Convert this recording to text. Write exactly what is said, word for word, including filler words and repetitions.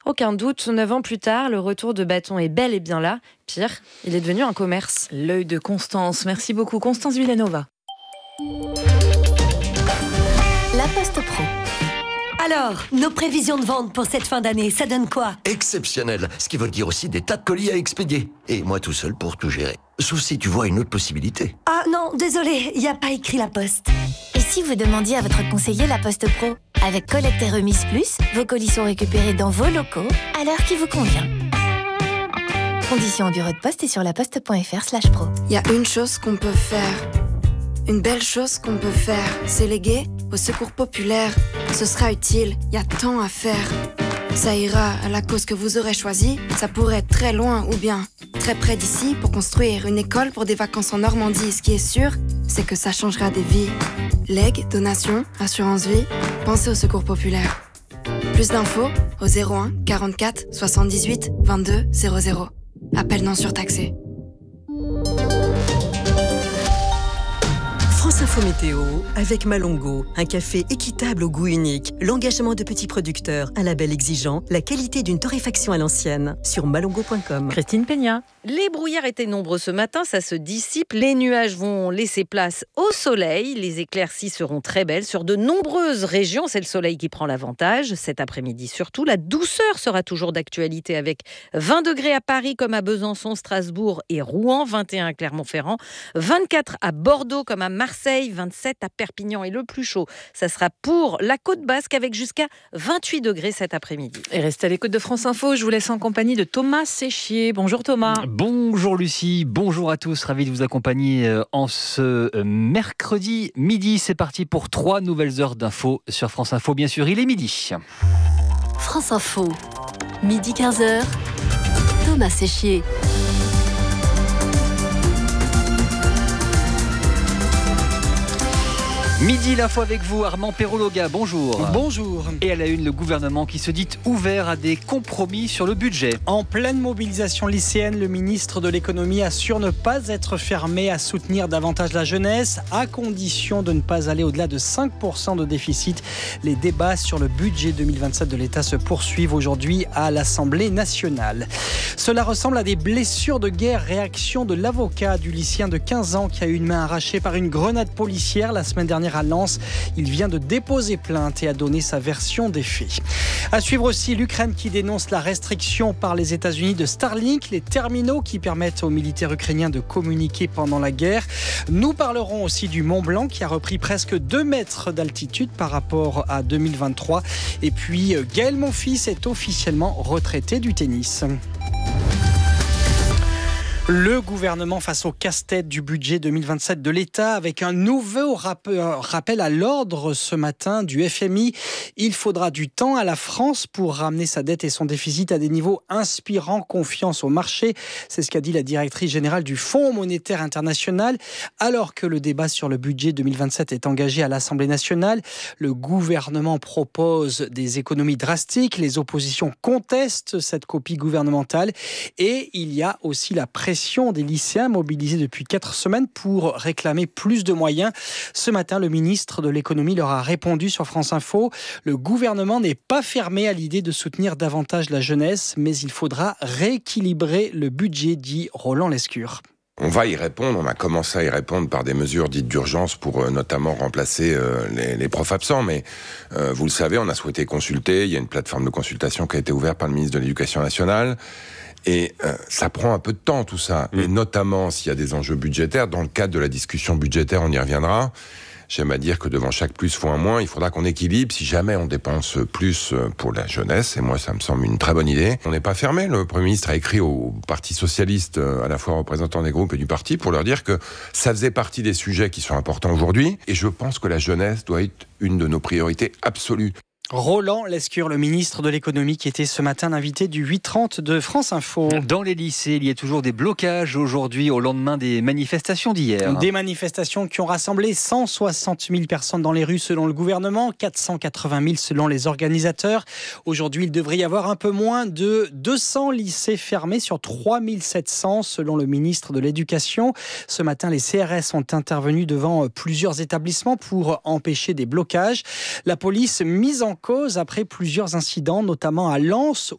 Aucun doute, neuf ans plus tard, le retour de bâton est bel et bien là. Pire, il est devenu un commerce. L'œil de Constance. Merci beaucoup, Constance Villanova. La Poste Pro. Alors, nos prévisions de vente pour cette fin d'année, ça donne quoi? Exceptionnel, ce qui veut dire aussi des tas de colis à expédier. Et moi tout seul pour tout gérer. Sauf si tu vois une autre possibilité. Ah non, désolé, il n'y a pas écrit La Poste. Et si vous demandiez à votre conseiller La Poste Pro? Avec Collecte et Remise Plus, vos colis sont récupérés dans vos locaux à l'heure qui vous convient. Conditions au bureau de poste et sur laposte.fr slash pro. Il y a une chose qu'on peut faire. Une belle chose qu'on peut faire, c'est léguer au secours populaire. Ce sera utile, il y a tant à faire. Ça ira à la cause que vous aurez choisie. Ça pourrait être très loin ou bien très près d'ici pour construire une école pour des vacances en Normandie. Ce qui est sûr, c'est que ça changera des vies. Legs, donations, assurance vie, pensez au secours populaire. Plus d'infos au zéro un quarante-quatre soixante-dix-huit vingt-deux zéro zéro. Appel non surtaxé. France Info Météo avec Malongo, un café équitable au goût unique, l'engagement de petits producteurs, un label exigeant, la qualité d'une torréfaction à l'ancienne. Sur malongo point com. Christine Peña. Les brouillards étaient nombreux ce matin, ça se dissipe. Les nuages vont laisser place au soleil. Les éclaircies seront très belles sur de nombreuses régions. C'est le soleil qui prend l'avantage. Cet après-midi surtout, la douceur sera toujours d'actualité avec vingt degrés à Paris comme à Besançon, Strasbourg et Rouen, vingt et un à Clermont-Ferrand, vingt-quatre à Bordeaux comme à Marseille, vingt-sept à Perpignan et le plus chaud, ça sera pour la côte basque avec jusqu'à vingt-huit degrés cet après-midi. Et restez à l'écoute de France Info, je vous laisse en compagnie de Thomas Séchier. Bonjour Thomas. Bonjour Lucie, bonjour à tous, ravi de vous accompagner en ce mercredi midi. C'est parti pour trois nouvelles heures d'infos sur France Info. Bien sûr, il est midi. France Info, midi quinze heures, Thomas Séchier. Midi l'info avec vous, Armand Perrologa, bonjour. Bonjour. Et à la une, le gouvernement qui se dit ouvert à des compromis sur le budget. En pleine mobilisation lycéenne, le ministre de l'économie assure ne pas être fermé à soutenir davantage la jeunesse, à condition de ne pas aller au-delà de cinq pour cent de déficit. Les débats sur le budget deux mille vingt-sept de l'État se poursuivent aujourd'hui à l'Assemblée nationale. Cela ressemble à des blessures de guerre. Réaction de l'avocat du lycéen de quinze ans qui a eu une main arrachée par une grenade policière la semaine dernière à Lens. Il vient de déposer plainte et a donné sa version des faits. À suivre aussi l'Ukraine qui dénonce la restriction par les États-Unis de Starlink, les terminaux qui permettent aux militaires ukrainiens de communiquer pendant la guerre. Nous parlerons aussi du Mont Blanc qui a repris presque deux mètres d'altitude par rapport à deux mille vingt-trois. Et puis Gaël Monfils est officiellement retraité du tennis. Le gouvernement face au casse-tête du budget deux mille vingt-sept de l'État avec un nouveau rappel à l'ordre ce matin du F M I. Il faudra du temps à la France pour ramener sa dette et son déficit à des niveaux inspirant confiance au marché. C'est ce qu'a dit la directrice générale du Fonds monétaire international. Alors que le débat sur le budget deux mille vingt-sept est engagé à l'Assemblée nationale, le gouvernement propose des économies drastiques. Les oppositions contestent cette copie gouvernementale et il y a aussi la pression des lycéens mobilisés depuis quatre semaines pour réclamer plus de moyens. Ce matin, le ministre de l'économie leur a répondu sur France Info. Le gouvernement n'est pas fermé à l'idée de soutenir davantage la jeunesse, mais il faudra rééquilibrer le budget, dit Roland Lescure. On va y répondre, on a commencé à y répondre par des mesures dites d'urgence pour euh, notamment remplacer euh, les, les profs absents, mais euh, vous le savez, on a souhaité consulter, il y a une plateforme de consultation qui a été ouverte par le ministre de l'Éducation nationale. Et euh, ça prend un peu de temps tout ça, mmh. et notamment s'il y a des enjeux budgétaires. Dans le cadre de la discussion budgétaire, on y reviendra. J'aime à dire que devant chaque plus faut un moins, il faudra qu'on équilibre. Si jamais on dépense plus pour la jeunesse, et moi ça me semble une très bonne idée, on n'est pas fermé. Le Premier ministre a écrit au Parti socialiste, à la fois représentant des groupes et du parti, pour leur dire que ça faisait partie des sujets qui sont importants aujourd'hui. Et je pense que la jeunesse doit être une de nos priorités absolues. Roland Lescure, le ministre de l'économie, qui était ce matin l'invité du huit trente de France Info. Dans les lycées, il y a toujours des blocages aujourd'hui au lendemain des manifestations d'hier. Des manifestations qui ont rassemblé cent soixante mille personnes dans les rues selon le gouvernement, quatre cent quatre-vingt mille selon les organisateurs. Aujourd'hui, il devrait y avoir un peu moins de deux cents lycées fermés sur trois mille sept cents selon le ministre de l'Éducation. Ce matin, les C R S sont intervenus devant plusieurs établissements pour empêcher des blocages. La police mise en cause après plusieurs incidents, notamment à Lens,